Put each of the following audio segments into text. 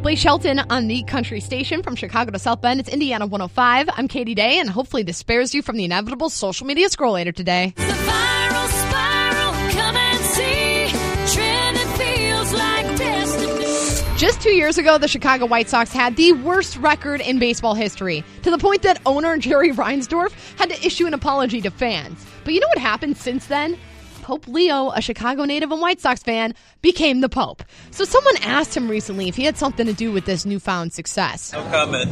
Blake Shelton on the country station from Chicago to South Bend. It's Indiana 105. I'm Katie Day, and hopefully this spares you from the inevitable social media scroll later today. The viral spiral, come and see. Trending feels like destiny. Just 2 years ago, the Chicago White Sox had the worst record in baseball history, to the point that owner Jerry Reinsdorf had to issue an apology to fans. But you know what happened since then? Pope Leo, a Chicago native and White Sox fan, became the Pope. So someone asked him recently if he had something to do with this newfound success. No comment.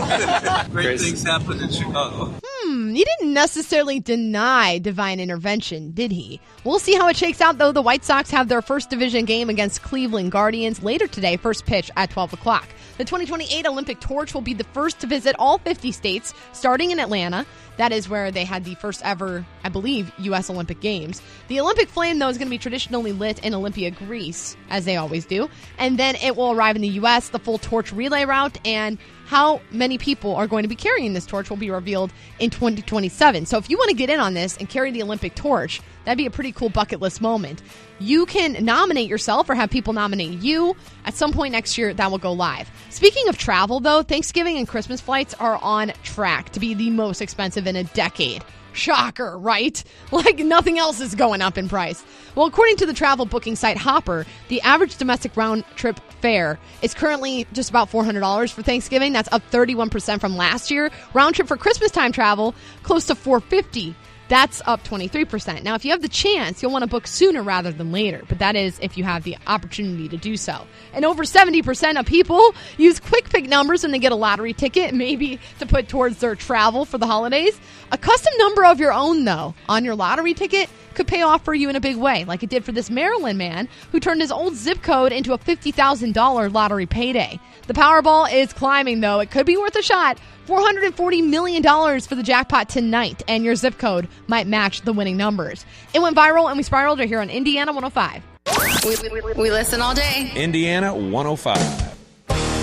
Great things happen in Chicago. He didn't necessarily deny divine intervention, did he? We'll see how it shakes out, though. The White Sox have their first division game against Cleveland Guardians later today, first pitch at 12 o'clock. The 2028 Olympic torch will be the first to visit all 50 states, starting in Atlanta. That is where they had the first ever, I believe, U.S. Olympic Games. The Olympic flame, though, is going to be traditionally lit in Olympia, Greece, as they always do. And then it will arrive in the U.S., the full torch relay route, and how many people are going to be carrying this torch will be revealed in 2027. So if you want to get in on this and carry the Olympic torch, that'd be a pretty cool bucket list moment. You can nominate yourself or have people nominate you. At some point next year, that will go live. Speaking of travel, though, Thanksgiving and Christmas flights are on track to be the most expensive in a decade. Shocker, right? Like nothing else is going up in price. Well, according to the travel booking site Hopper, the average domestic round-trip fare is currently just about $400 for Thanksgiving. That's up 31% from last year. Round trip for Christmas time travel, close to $450. That's up 23%. Now, if you have the chance, you'll want to book sooner rather than later, but that is if you have the opportunity to do so. And over 70% of people use Quick Pick numbers when they get a lottery ticket, maybe to put towards their travel for the holidays. A custom number of your own, though, on your lottery ticket could pay off for you in a big way, like it did for this Maryland man who turned his old zip code into a $50,000 lottery payday. The Powerball is climbing, though. It could be worth a shot. $440 million for the jackpot tonight, and your zip code might match the winning numbers. It went viral, and we spiraled right here on Indiana 105. We listen all day. Indiana 105.